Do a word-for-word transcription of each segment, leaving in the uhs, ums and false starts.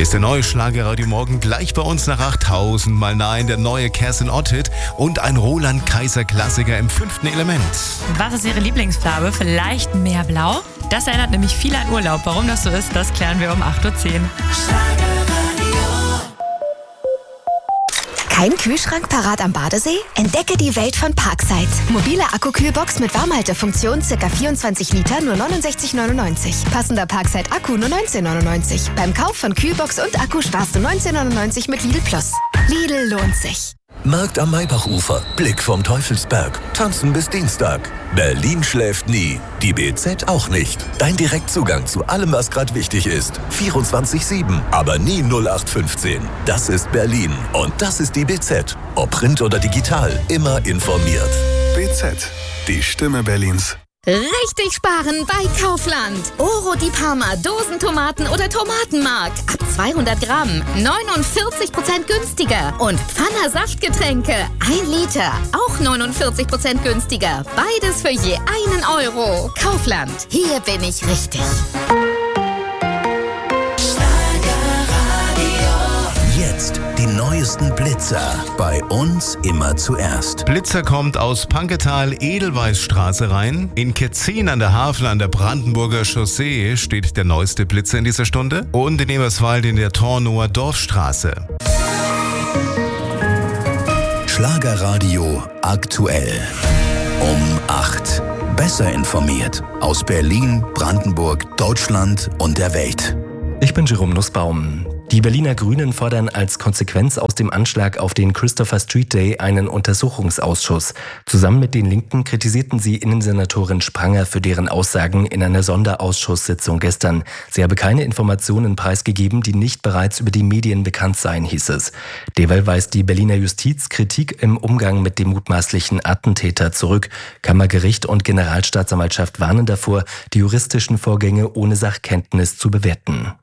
ist der neue Schlagerradio Morgen gleich bei uns nach achttausend Mal Nein, der neue Kerstin Ott-Hit und ein Roland Kaiser Klassiker im fünften Element. Was ist Ihre Lieblingsfarbe? Vielleicht mehr Blau? Das erinnert nämlich viele an Urlaub. Warum das so ist, das klären wir um acht Uhr zehn. Kein Kühlschrank parat am Badesee? Entdecke die Welt von Parkside. Mobile Akku-Kühlbox mit Warmhaltefunktion, ca. vierundzwanzig Liter, nur neunundsechzig neunundneunzig. Passender Parkside-Akku nur neunzehn neunundneunzig. Beim Kauf von Kühlbox und Akku sparst du neunzehn neunundneunzig mit Lidl Plus. Lidl lohnt sich. Markt am Maybachufer, Blick vom Teufelsberg, tanzen bis Dienstag. Berlin schläft nie, die B Z auch nicht. Dein Direktzugang zu allem, was gerade wichtig ist. vierundzwanzig sieben, aber nie null acht fünfzehn. Das ist Berlin und das ist die B Z. Ob Print oder digital, immer informiert. B Z, die Stimme Berlins. Richtig sparen bei Kaufland. Oro di Parma, Dosentomaten oder Tomatenmark. Ab zweihundert Gramm, neunundvierzig Prozent günstiger. Und Pfanner Saftgetränke, ein Liter, auch neunundvierzig Prozent günstiger. Beides für je einen Euro. Kaufland, hier bin ich richtig. Jetzt die neuesten Blitzer. Bei uns immer zuerst. Blitzer kommt aus Panketal Edelweißstraße rein. In Ketzin an der Havel an der Brandenburger Chaussee steht der neueste Blitzer in dieser Stunde. Und in Eberswald in der Tornower Dorfstraße. Schlagerradio aktuell. Um acht. Besser informiert. Aus Berlin, Brandenburg, Deutschland und der Welt. Ich bin Jerome Nussbaum. Die Berliner Grünen fordern als Konsequenz aus dem Anschlag auf den Christopher Street Day einen Untersuchungsausschuss. Zusammen mit den Linken kritisierten sie Innensenatorin Spranger für deren Aussagen in einer Sonderausschusssitzung gestern. Sie habe keine Informationen preisgegeben, die nicht bereits über die Medien bekannt seien, hieß es. Derweil weist die Berliner Justiz Kritik im Umgang mit dem mutmaßlichen Attentäter zurück. Kammergericht und Generalstaatsanwaltschaft warnen davor, die juristischen Vorgänge ohne Sachkenntnis zu bewerten.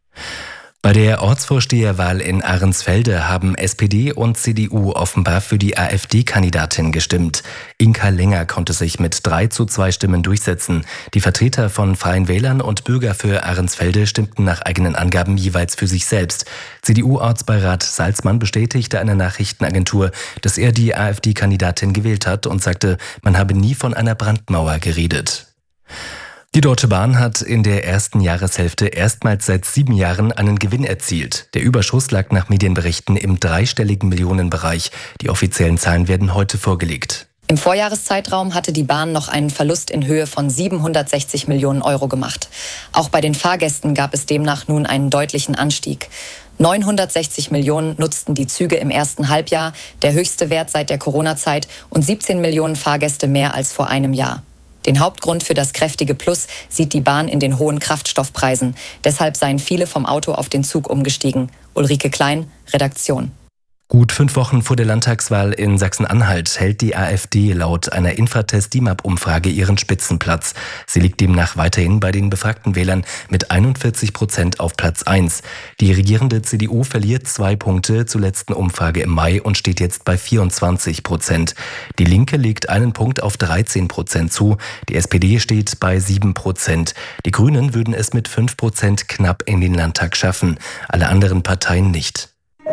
Bei der Ortsvorsteherwahl in Ahrensfelde haben S P D und C D U offenbar für die AfD-Kandidatin gestimmt. Inka Lenger konnte sich mit drei zu zwei Stimmen durchsetzen. Die Vertreter von Freien Wählern und Bürger für Ahrensfelde stimmten nach eigenen Angaben jeweils für sich selbst. C D U-Ortsbeirat Salzmann bestätigte einer Nachrichtenagentur, dass er die AfD-Kandidatin gewählt hat und sagte, man habe nie von einer Brandmauer geredet. Die Deutsche Bahn hat in der ersten Jahreshälfte erstmals seit sieben Jahren einen Gewinn erzielt. Der Überschuss lag nach Medienberichten im dreistelligen Millionenbereich. Die offiziellen Zahlen werden heute vorgelegt. Im Vorjahreszeitraum hatte die Bahn noch einen Verlust in Höhe von siebenhundertsechzig Millionen Euro gemacht. Auch bei den Fahrgästen gab es demnach nun einen deutlichen Anstieg. neunhundertsechzig Millionen nutzten die Züge im ersten Halbjahr, der höchste Wert seit der Corona-Zeit, und siebzehn Millionen Fahrgäste mehr als vor einem Jahr. Den Hauptgrund für das kräftige Plus sieht die Bahn in den hohen Kraftstoffpreisen. Deshalb seien viele vom Auto auf den Zug umgestiegen. Ulrike Klein, Redaktion. Gut fünf Wochen vor der Landtagswahl in Sachsen-Anhalt hält die AfD laut einer Infratest-D I M A P-Umfrage ihren Spitzenplatz. Sie liegt demnach weiterhin bei den befragten Wählern mit einundvierzig Prozent auf Platz eins. Die regierende C D U verliert zwei Punkte zur letzten Umfrage im Mai und steht jetzt bei vierundzwanzig Prozent. Die Linke legt einen Punkt auf dreizehn Prozent zu. Die S P D steht bei sieben Prozent. Die Grünen würden es mit fünf Prozent knapp in den Landtag schaffen. Alle anderen Parteien nicht.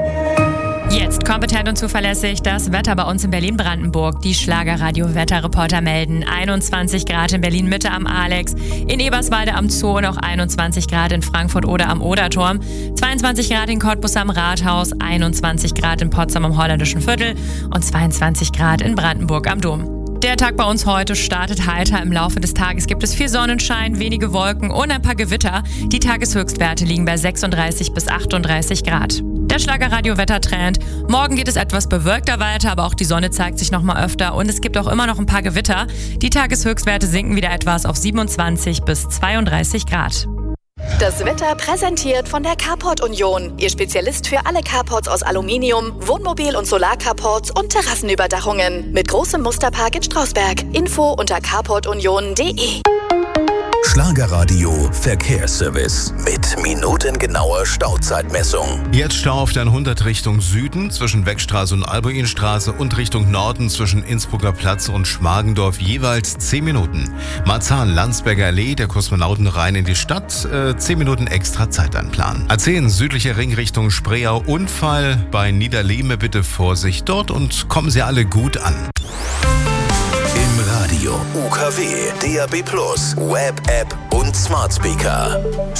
Jetzt kompetent und zuverlässig das Wetter bei uns in Berlin-Brandenburg. Die Schlagerradio-Wetterreporter melden einundzwanzig Grad in Berlin-Mitte am Alex, in Eberswalde am Zoo noch einundzwanzig Grad in Frankfurt oder am Oderturm, zweiundzwanzig Grad in Cottbus am Rathaus, einundzwanzig Grad in Potsdam am Holländischen Viertel und zweiundzwanzig Grad in Brandenburg am Dom. Der Tag bei uns heute startet heiter. Im Laufe des Tages gibt es viel Sonnenschein, wenige Wolken und ein paar Gewitter. Die Tageshöchstwerte liegen bei sechsunddreißig bis achtunddreißig Grad. Der Schlagerradio-Wettertrend. Morgen geht es etwas bewölkter weiter, aber auch die Sonne zeigt sich noch mal öfter und es gibt auch immer noch ein paar Gewitter. Die Tageshöchstwerte sinken wieder etwas auf siebenundzwanzig bis zweiunddreißig Grad. Das Wetter präsentiert von der Carport Union. Ihr Spezialist für alle Carports aus Aluminium, Wohnmobil- und Solarcarports und Terrassenüberdachungen. Mit großem Musterpark in Strausberg. Info unter carport union punkt de. Schlagerradio Verkehrsservice mit minutengenauer Stauzeitmessung. Jetzt Stau auf der hundert Richtung Süden zwischen Weckstraße und Albuinstraße und Richtung Norden zwischen Innsbrucker Platz und Schmargendorf jeweils zehn Minuten. Marzahn-Landsberger Allee, der Kosmonauten rein in die Stadt, äh, zehn Minuten extra Zeit einplanen. A zehn südliche Ring Richtung Spreeau, Unfall bei Niederlehme, bitte Vorsicht dort und kommen Sie alle gut an. Im Radio U K W, D A B plus, Web-App und Smart Speaker.